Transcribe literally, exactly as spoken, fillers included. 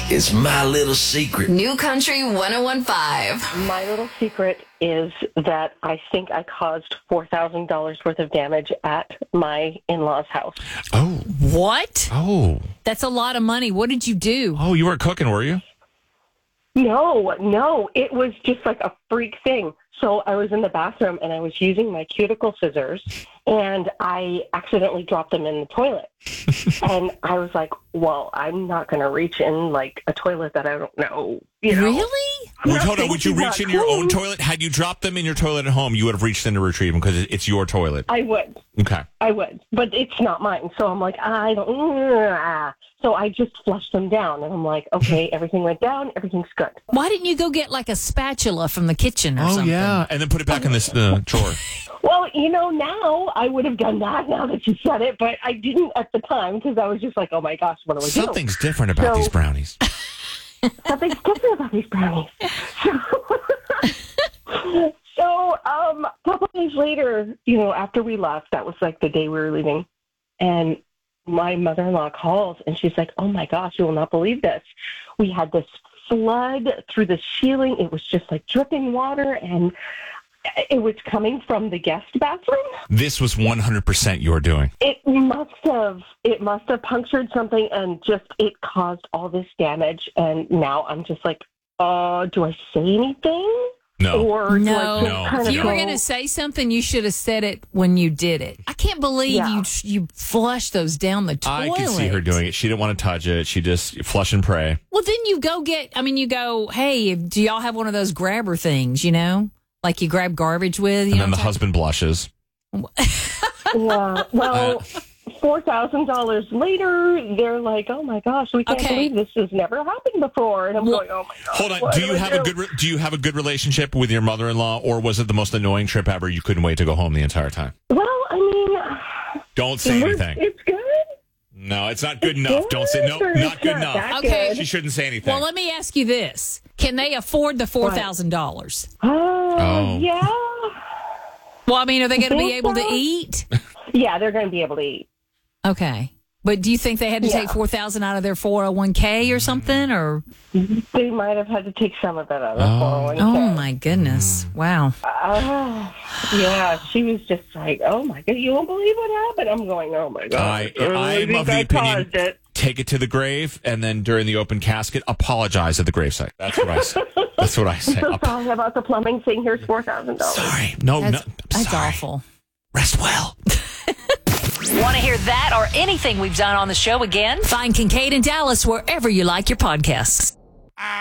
It's my little secret. New Country one oh one point five. My little secret is that I think I caused four thousand dollars worth of damage at my in-laws' house. Oh. What? Oh. That's a lot of money. What did you do? Oh, you weren't cooking, were you? No, no. It was just like a freak thing. So I was in the bathroom and I was using my cuticle scissors and I accidentally dropped them in the toilet. And I was like, well, I'm not going to reach in like a toilet that I don't know. You know? Really? Wait, hold on. Would you reach in your clean. own toilet? Had you dropped them in your toilet at home, you would have reached in to retrieve them because it's your toilet. I would. Okay. I would. But it's not mine. So I'm like, I don't. Ah. So I just flushed them down. And I'm like, okay, everything went down. Everything's good. Why didn't you go get like a spatula from the kitchen or Oh, something? yeah. And then put it back in this uh, drawer. Well, you know, now I would have done that now that you said it, but I didn't at the time because I was just like, oh my gosh, what do I do? Something's different about So- these brownies. Something's different about these brownies. So, so um, a couple days later, you know, after we left, that was like the day we were leaving, and my mother-in-law calls, and she's like, oh my gosh, you will not believe this. We had this flood through the ceiling. It was just like dripping water, and it was coming from the guest bathroom. This was one hundred percent your doing. It must have. It must have punctured something, and just it caused all this damage. And now I'm just like, uh, do I say anything? No. Or No. do I just No. kind If of you were go- going to say something, you should have said it when you did it. I can't believe Yeah. you you flushed those down the toilet. I could see her doing it. She didn't want to touch it. She just flush and pray. Well, then you go get, I mean, you go, hey, do y'all have one of those grabber things, you know? Like you grab garbage with, you And know then the what I'm husband blushes. Yeah. Well, Uh, four thousand dollars later, they're like, "Oh my gosh, we can't Okay. believe this has never happened before." And I'm Well, going, "Oh my gosh." Hold on. what Do you I have a do?" good re- Do you have a good relationship with your mother-in-law, or was it the most annoying trip ever? You couldn't wait to go home the entire time. Well, I mean, Don't say we're- anything. it's good. No, it's not good It's enough. Don't say no. good, or Not it's good not enough. that Okay. good. She shouldn't say anything. Well, let me ask you this. Can they afford the four thousand dollars? Oh, Oh. yeah. Well, I mean, are they going to be think able to so. eat? Yeah, they're going to be able to eat. Okay. But do you think they had to Yeah. take four thousand dollars out of their four oh one k or something? Or They might have had to take some of it out of the Oh. four oh one k. Oh, my goodness. Wow. Uh, yeah, she was just like, "Oh my god, you won't believe what happened." I'm going, "Oh my god." I, I'm think of the I opinion, caused it. take it to the grave, and then during the open casket, apologize at the gravesite. That's what I say. That's what I say. So Ap- sorry about the plumbing thing. Here's four thousand dollars. sorry. No, That's, no. I'm that's sorry. awful. Rest well. Want to hear that or anything we've done on the show again? Find Kincaid and Dallas wherever you like your podcasts.